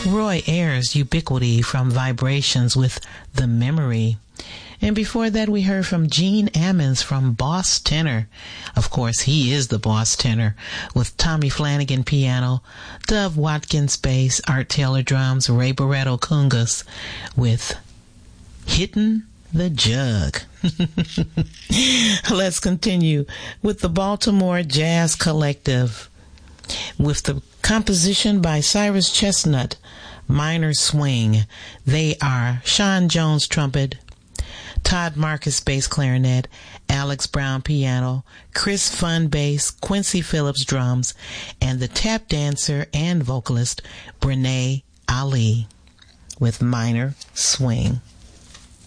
Roy Ayers' Ubiquity from Vibrations with The Memory. And before that, we heard from Gene Ammons from Boss Tenor. Of course, he is the boss tenor, with Tommy Flanagan piano, Dove Watkins bass, Art Taylor drums, Ray Barretto congas, with Hittin' the Jug. Let's continue with the Baltimore Jazz Collective, with the composition by Cyrus Chestnut, Minor Swing. They are Sean Jones trumpet, Todd Marcus bass clarinet, Alex Brown piano, Chris Funn bass, Quincy Phillips drums, and the tap dancer and vocalist Brene Ali with Minor Swing.